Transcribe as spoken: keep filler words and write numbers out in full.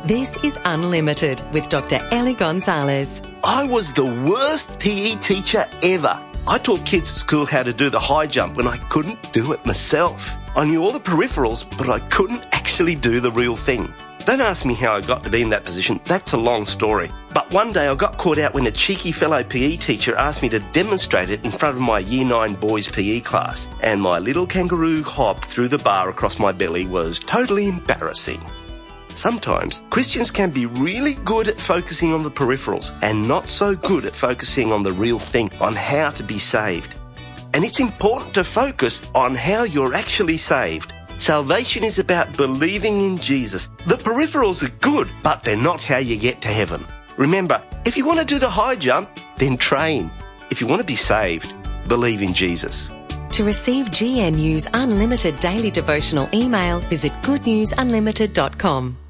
This is Unlimited with Doctor Ellie Gonzalez. I was the worst P E teacher ever. I taught kids at school how to do the high jump when I couldn't do it myself. I knew all the peripherals, but I couldn't actually do the real thing. Don't ask me how I got to be in that position. That's a long story. But one day I got caught out when a cheeky fellow P E teacher asked me to demonstrate it in front of my Year nine boys P E class. And my little kangaroo hop through the bar across my belly was totally embarrassing. Sometimes Christians can be really good at focusing on the peripherals and not so good at focusing on the real thing, on how to be saved. And it's important to focus on how you're actually saved. Salvation is about believing in Jesus. The peripherals are good, but they're not how you get to heaven. Remember, if you want to do the high jump, then train. If you want to be saved, believe in Jesus. To receive G N U's Unlimited daily devotional email, visit good news unlimited dot com.